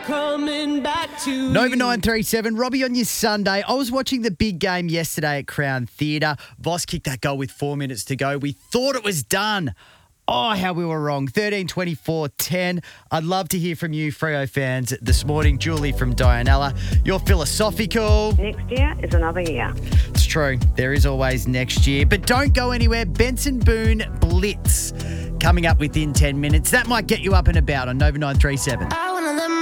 coming back to Nova 937, Robbie on your Sunday. I was watching the big game yesterday at Crown Theatre. Voss kicked that goal with 4 minutes to go. We thought it was done. Oh, how we were wrong. 13-24-10. I'd love to hear from you, Freo fans, this morning. Julie from Dianella. You're philosophical. Next year is another year. It's true. There is always next year. But don't go anywhere. Benson Boone Blitz coming up within 10 minutes. That might get you up and about on Nova 937. I wanna let